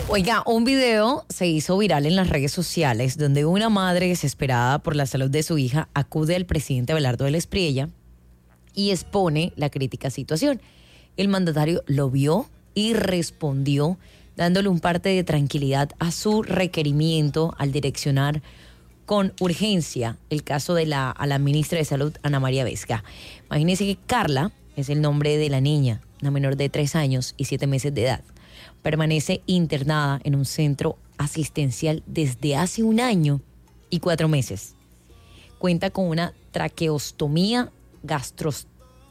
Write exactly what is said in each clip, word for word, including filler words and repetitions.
Oiga, un video se hizo viral en las redes sociales donde una madre desesperada por la salud de su hija acude al presidente Abelardo Vélez Priella y expone la crítica situación. El mandatario lo vio y respondió dándole un parte de tranquilidad a su requerimiento al direccionar con urgencia el caso de la, a la ministra de Salud, Ana María Vesga. Imagínense que Carla es el nombre de la niña, una menor de tres años y siete meses de edad. Permanece internada en un centro asistencial desde hace un año y cuatro meses. Cuenta con una traqueostomía gastros,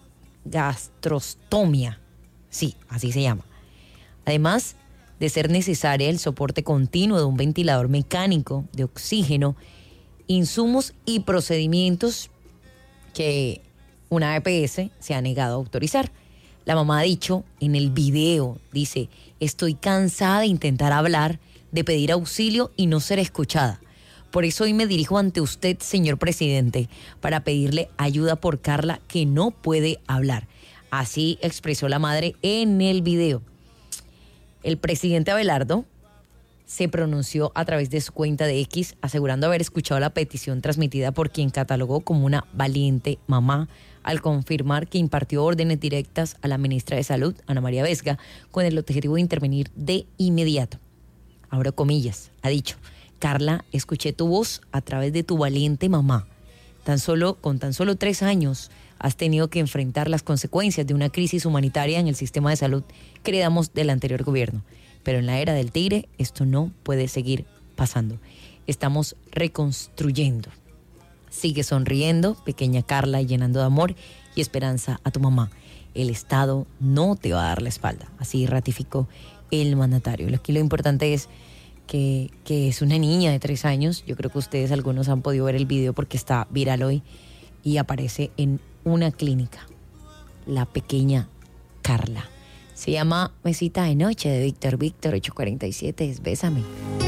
gastrostomía. Sí, así se llama. Además de ser necesaria el soporte continuo de un ventilador mecánico, de oxígeno, insumos y procedimientos que una E P S se ha negado a autorizar. La mamá ha dicho en el video, dice, estoy cansada de intentar hablar, de pedir auxilio y no ser escuchada. Por eso hoy me dirijo ante usted, señor presidente, para pedirle ayuda por Carla, que no puede hablar. Así expresó la madre en el video. El presidente Abelardo se pronunció a través de su cuenta de X, asegurando haber escuchado la petición transmitida por quien catalogó como una valiente mamá, al confirmar que impartió órdenes directas a la ministra de Salud, Ana María Vesga, con el objetivo de intervenir de inmediato. Abro comillas, ha dicho, Carla, escuché tu voz a través de tu valiente mamá. Tan solo, con tan solo tres años has tenido que enfrentar las consecuencias de una crisis humanitaria en el sistema de salud que heredamos del anterior gobierno. Pero en la era del tigre esto no puede seguir pasando. Estamos reconstruyendo. Sigue sonriendo, pequeña Carla, y llenando de amor y esperanza a tu mamá. El Estado no te va a dar la espalda. Así ratificó el mandatario. Aquí lo importante es que, que es una niña de tres años. Yo creo que ustedes algunos han podido ver el video porque está viral hoy y aparece en una clínica. La pequeña Carla. Se llama Mesita de Noche de Víctor Víctor ocho cuarenta y siete. Es Bésame.